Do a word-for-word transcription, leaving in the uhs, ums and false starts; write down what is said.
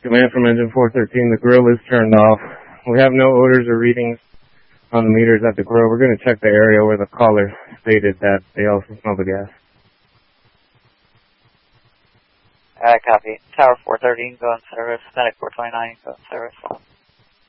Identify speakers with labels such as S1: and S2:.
S1: Command from engine four thirteen, the grill is turned off. We have no odors or readings on the meters at the grill. We're going to check the area where the caller stated that they also smell the gas.
S2: Alright, copy. Tower four thirteen, go on service. Medic four twenty-nine, go on service.